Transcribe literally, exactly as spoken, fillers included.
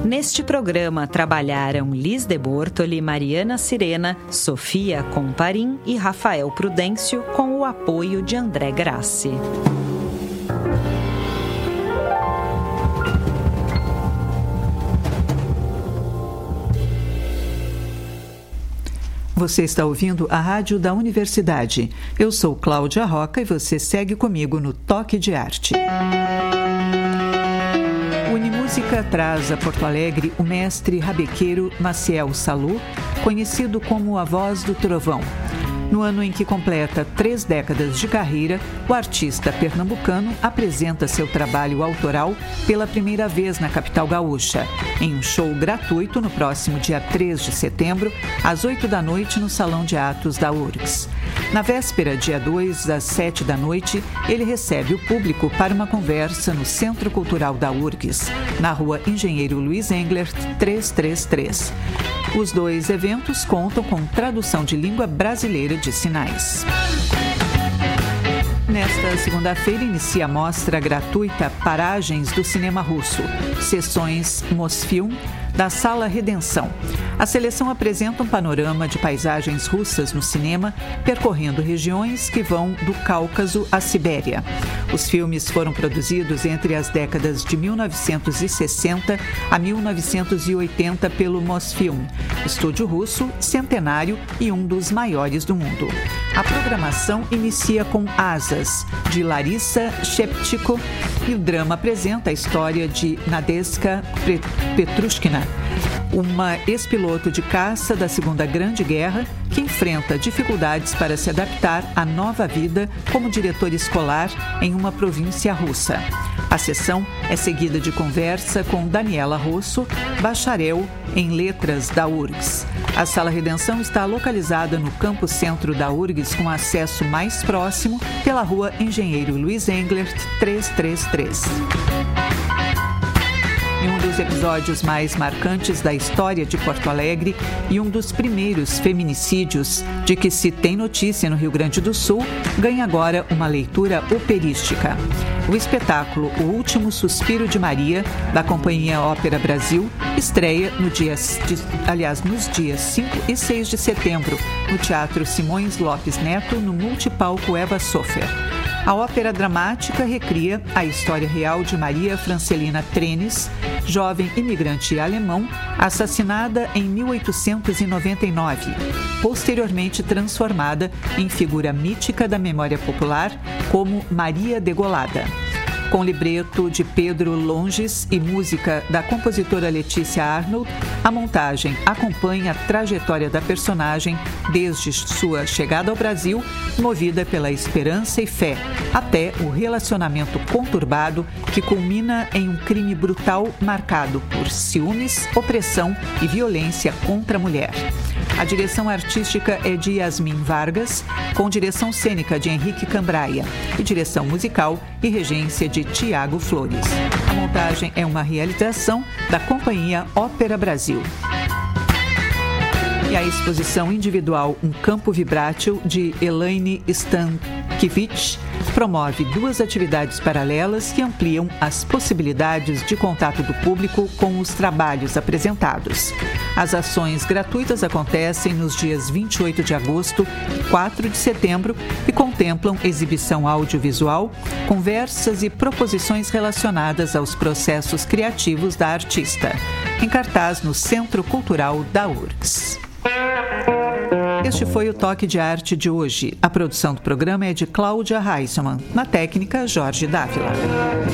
Neste programa trabalharam Liz de Bortoli, Mariana Sirena, Sofia Comparim e Rafael Prudêncio, com o apoio de André Grassi. Você está ouvindo a Rádio da Universidade. Eu sou Cláudia Roca e você segue comigo no Toque de Arte. Unimúsica traz a Porto Alegre o mestre rabequeiro Maciel Salou, conhecido como a Voz do Trovão. No ano em que completa três décadas de carreira, o artista pernambucano apresenta seu trabalho autoral pela primeira vez na capital gaúcha, em um show gratuito no próximo dia três de setembro, às oito da noite, no Salão de Atos da U R G S. Na véspera, dia dois, às sete da noite, ele recebe o público para uma conversa no Centro Cultural da U R G S, na rua Engenheiro Luiz Englert, trezentos e trinta e três. Os dois eventos contam com tradução de língua brasileira de sinais. Nesta segunda-feira inicia a mostra gratuita Paragens do Cinema Russo, sessões Mosfilm, da Sala Redenção. A seleção apresenta um panorama de paisagens russas no cinema, percorrendo regiões que vão do Cáucaso à Sibéria. Os filmes foram produzidos entre as décadas de mil novecentos e sessenta a mil novecentos e oitenta pelo Mosfilm, estúdio russo centenário e um dos maiores do mundo. A programação inicia com Asas, de Larissa Sheptiko, e o drama apresenta a história de Nadeska Petrushkina, uma ex-piloto de caça da Segunda Grande Guerra que enfrenta dificuldades para se adaptar à nova vida como diretor escolar em uma província russa. A sessão é seguida de conversa com Daniela Rosso, bacharel em letras da U R G S. A Sala Redenção está localizada no campo centro da U R G S, com acesso mais próximo pela rua Engenheiro Luiz Englert, trezentos e trinta e três. Em um dos episódios mais marcantes da história de Porto Alegre e um dos primeiros feminicídios de que se tem notícia no Rio Grande do Sul, ganha agora uma leitura operística. O espetáculo O Último Suspiro de Maria, da Companhia Ópera Brasil, estreia no dia, aliás, nos dias cinco e seis de setembro, no Teatro Simões Lopes Neto, no Multipalco Eva Sofer. A ópera dramática recria a história real de Maria Francelina Trenes, jovem imigrante alemão, assassinada em mil oitocentos e noventa e nove, posteriormente transformada em figura mítica da memória popular como Maria Degolada. Com libreto de Pedro Longes e música da compositora Letícia Arnold, a montagem acompanha a trajetória da personagem desde sua chegada ao Brasil, movida pela esperança e fé, até o relacionamento conturbado que culmina em um crime brutal marcado por ciúmes, opressão e violência contra a mulher. A direção artística é de Yasmin Vargas, com direção cênica de Henrique Cambraia e direção musical e regência de Tiago Flores. A montagem é uma realização da Companhia Ópera Brasil. E a exposição individual Um Campo Vibrátil, de Elaine Stankiewicz, promove duas atividades paralelas que ampliam as possibilidades de contato do público com os trabalhos apresentados. As ações gratuitas acontecem nos dias vinte e oito de agosto e quatro de setembro e contemplam exibição audiovisual, conversas e proposições relacionadas aos processos criativos da artista. Em cartaz no Centro Cultural da U R G S. Este foi o Toque de Arte de hoje. A produção do programa é de Cláudia Heisman. Na técnica, Jorge Dávila.